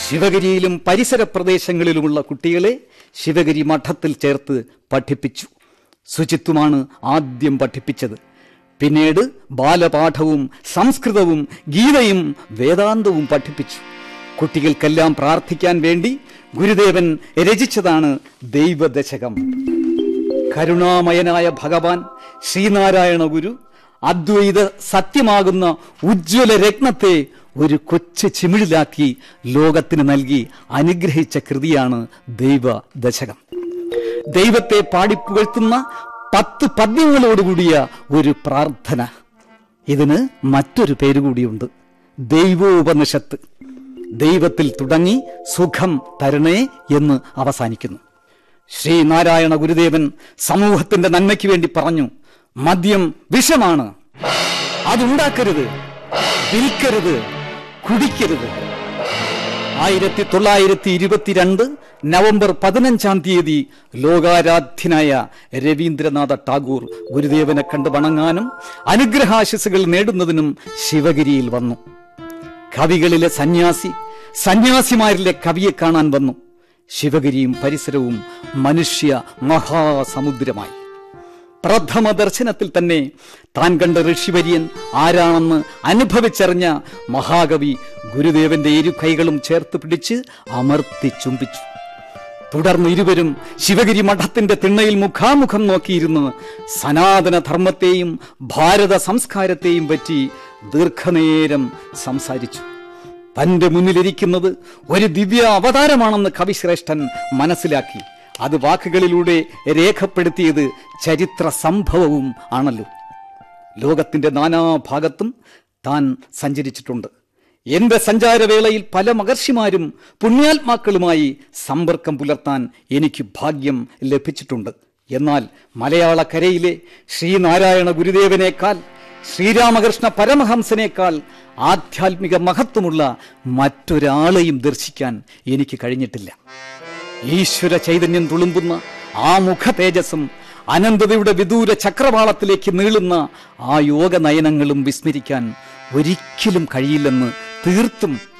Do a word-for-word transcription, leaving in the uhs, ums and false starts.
ശിവഗിരിയിലും പരിസര പ്രദേശങ്ങളിലുമുള്ള കുട്ടികളെ ശിവഗിരി മഠത്തിൽ ചേർത്ത് പഠിപ്പിച്ചു. ശുചിത്വമാണ് ആദ്യം പഠിപ്പിച്ചത്. പിന്നീട് ബാലപാഠവും സംസ്കൃതവും ഗീതയും വേദാന്തവും പഠിപ്പിച്ചു. കുട്ടികൾക്കെല്ലാം പ്രാർത്ഥിക്കാൻ വേണ്ടി ഗുരുദേവൻ രചിച്ചതാണ് ദൈവദശകം. കരുണാമയനായ ഭഗവാൻ ശ്രീനാരായണ ഗുരു അദ്വൈത സത്യമാകുന്ന ഉജ്ജ്വല രത്നത്തെ ഒരു കൊച്ചു ചിമിഴിലാക്കി ലോകത്തിന് നൽകി അനുഗ്രഹിച്ച കൃതിയാണ് ദൈവദശകം. ദൈവത്തെ പാടിപ്പുകഴ്ത്തുന്ന പത്ത് പദ്യങ്ങളോടുകൂടിയ ഒരു പ്രാർത്ഥന. ഇതിന് മറ്റൊരു പേരുകൂടിയുണ്ട്, ദൈവോപനിഷത്ത്. ദൈവത്തിൽ തുടങ്ങി സുഖം തരണേ എന്ന് അവസാനിക്കുന്നു. ശ്രീനാരായണ ഗുരുദേവൻ സമൂഹത്തിന്റെ നന്മയ്ക്ക് വേണ്ടി പറഞ്ഞു, മദ്യം വിഷമാണ്, അതുണ്ടാക്കരുത്, വിൽക്കരുത്, കുടിക്കരുത്. ആയിരത്തി തൊള്ളായിരത്തി ഇരുപത്തിരണ്ട് നവംബർ പതിനഞ്ചാം തീയതി ലോകാരാധ്യനായ രവീന്ദ്രനാഥ ടാഗോർ ഗുരുദേവനെ കണ്ട് വണങ്ങാനും അനുഗ്രഹാശിസുകൾ നേടുന്നതിനും ശിവഗിരിയിൽ വന്നു. കവികളിലെ സന്യാസി, സന്യാസിമാരിലെ കവിയെ കാണാൻ വന്നു. ശിവഗിരിയും പരിസരവും മനുഷ്യ മഹാസമുദ്രമായി. പ്രഥമ ദർശനത്തിൽ തന്നെ താൻ കണ്ട ഋഷിവര്യൻ ആരാണെന്ന് അനുഭവിച്ചറിഞ്ഞ മഹാകവി ഗുരുദേവന്റെ ഇരു കൈകളും ചേർത്ത് പിടിച്ച് അമർത്തി ചുംബിച്ചു. തുടർന്ന് ഇരുവരും ശിവഗിരി മഠത്തിന്റെ തിണ്ണയിൽ മുഖാമുഖം നോക്കിയിരുന്ന് സനാതന ധർമ്മത്തെയും ഭാരത സംസ്കാരത്തെയും പറ്റി ദീർഘനേരം സംസാരിച്ചു. തന്റെ മുന്നിലിരിക്കുന്നത് ഒരു ദിവ്യ അവതാരമാണെന്ന് കവിശ്രേഷ്ഠൻ മനസ്സിലാക്കി. അത് വാക്കുകളിലൂടെ രേഖപ്പെടുത്തിയത് ചരിത്ര സംഭവവും ആണല്ലോ. ലോകത്തിന്റെ നാനാഭാഗത്തും താൻ സഞ്ചരിച്ചിട്ടുണ്ട്. എന്റെ സഞ്ചാരവേളയിൽ പല മഹർഷിമാരും പുണ്യാത്മാക്കളുമായി സമ്പർക്കം പുലർത്താൻ എനിക്ക് ഭാഗ്യം ലഭിച്ചിട്ടുണ്ട്. എന്നാൽ മലയാളക്കരയിലെ ശ്രീനാരായണ ഗുരുദേവനേക്കാൾ, ശ്രീരാമകൃഷ്ണ പരമഹംസനേക്കാൾ ആധ്യാത്മിക മഹത്വമുള്ള മറ്റൊരാളെയും ദർശിക്കാൻ എനിക്ക് കഴിഞ്ഞിട്ടില്ല. ഈശ്വര ചൈതന്യം തുളുമ്പുന്ന ആ മുഖ തേജസ്സും അനന്തതയുടെ വിദൂര ചക്രവാളത്തിലേക്ക് നീളുന്ന ആ യോഗ നയനങ്ങളും വിസ്മരിക്കാൻ ഒരിക്കലും കഴിയില്ലെന്ന് തീർത്തും